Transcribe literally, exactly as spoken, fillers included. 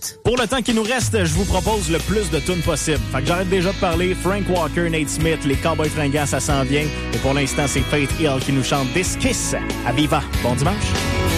écoute. Pour le temps qui nous reste, je vous propose le plus de tunes possible. Fait que j'arrête déjà de parler. Frank Walker, Nate Smith, les Cowboys fringants, ça s'en vient. Et pour l'instant, c'est Faith Hill qui nous chante This Kiss. À Viva. Bon dimanche.